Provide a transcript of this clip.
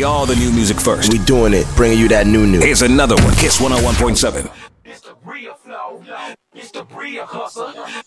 play all the new music first. We doing it, bringing you that new. Here's another one. Kiss 101.7. It's the real flow. It's the real hustle.